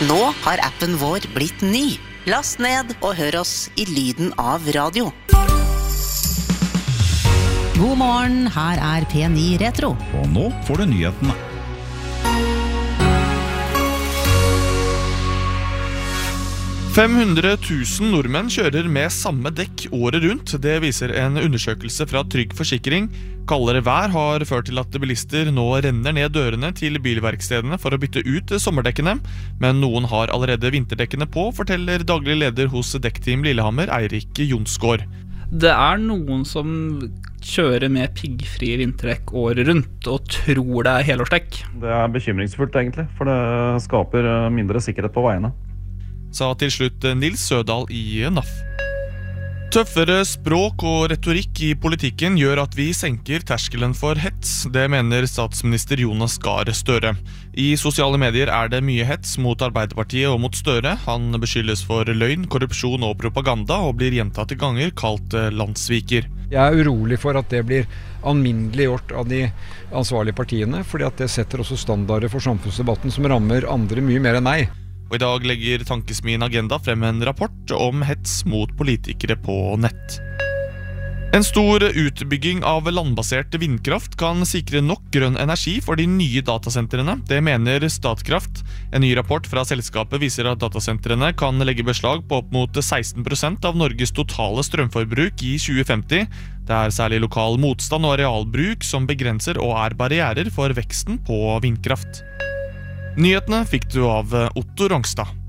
Nå har appen vår blitt ny. Last ned og hør oss i lyden av radio. God morgen, her er P9 Retro. Og nå får du nyhetene. «500 000 nordmenn kjører med samme dekk året rundt. Det viser en undersøkelse fra Trygg Forsikring. Kaldere vær har ført til at bilister nå renner ned dørene til bilverkstedene for å bytte ut sommerdekkene. Men noen har allerede vinterdekkene på, forteller daglig leder hos Dekkteam Lillehammer, Eirik Jonsgaard. Det er noen som kjører med piggfrie vinterdekk året rundt og tror det er helårsdekk. Det er bekymringsfullt egentlig, for det skaper mindre sikkerhet på veiene. Sa til slutt Nils Sødal i NAF. Tøffere språk og retorikk i politikken gjør at vi senker terskelen for hets. Det mener statsminister Jonas Gahr Støre. I sosiale medier er det mye hets mot Arbeiderpartiet og mot Støre. Han beskyldes for løgn, korrupsjon og propaganda og blir gjentatte ganger kalt landssviker. Jeg er urolig for at det blir alminneliggjort av de ansvarlige partiene, fordi at det setter også standarder for samfunnsdebatten som rammer andre mye mer enn meg. Og i dag legger Tankesmien Agenda frem en rapport om hets mot politikere på nett. En stor utbygging av landbasert vindkraft kan sikre nok grønn energi for de nye datasentrene. Det mener Statkraft. En ny rapport fra selskapet viser at datasentrene kan legge beslag på opp mot 16% av Norges totale strømforbruk i 2050. Det er særlig lokal motstand og arealbruk som begrenser og er barrierer for veksten på vindkraft. Nyhetene fikk du av Otto Rongstad.